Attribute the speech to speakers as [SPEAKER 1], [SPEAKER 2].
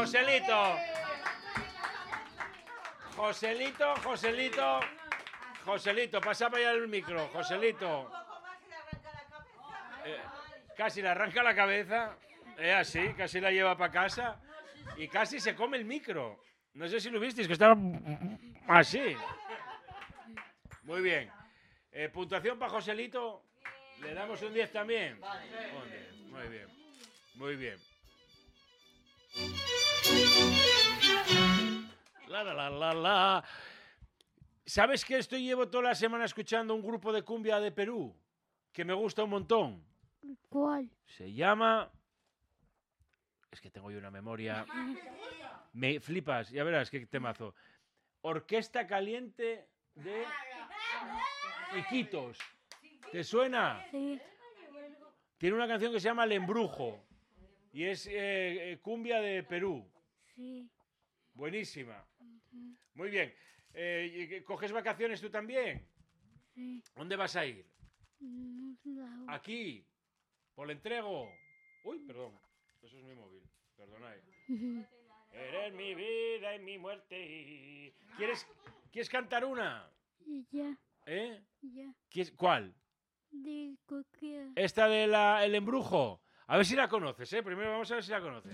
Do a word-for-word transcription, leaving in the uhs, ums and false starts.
[SPEAKER 1] Joselito. Joselito, Joselito. Joselito, pasa para allá el micro. Joselito. Eh, casi le arranca la cabeza. Es así, casi la lleva para casa. Y casi se come el micro. No sé si lo visteis, que estaba así. Muy bien. Eh, puntuación para Joselito. Le damos un diez también. Muy bien. Muy bien. La, la, la, la, la. ¿Sabes que estoy llevo toda la semana escuchando un grupo de cumbia de Perú? Que me gusta un montón.
[SPEAKER 2] ¿Cuál?
[SPEAKER 1] Se llama... Es que tengo yo una memoria... Me flipas, ya verás qué temazo. Orquesta Caliente de Iquitos. ¿Te suena?
[SPEAKER 2] Sí.
[SPEAKER 1] Tiene una canción que se llama El Embrujo. Y es eh, cumbia de Perú.
[SPEAKER 2] Sí.
[SPEAKER 1] Buenísima. Muy bien. Eh, ¿Coges vacaciones tú también?
[SPEAKER 2] Sí.
[SPEAKER 1] ¿Dónde vas a ir?
[SPEAKER 2] No, no.
[SPEAKER 1] Aquí. Por el entrego. Uy, perdón. Eso es mi móvil. Perdonad. Eres mi vida y mi muerte. ¿Quieres, ¿quieres cantar una?
[SPEAKER 2] Y ya,
[SPEAKER 1] ¿Eh?
[SPEAKER 2] ya.
[SPEAKER 1] ¿Quieres- ¿Cuál?
[SPEAKER 2] De cualquiera.
[SPEAKER 1] Esta de la, El Embrujo. A ver si la conoces, ¿eh? Primero vamos a ver si la conoces.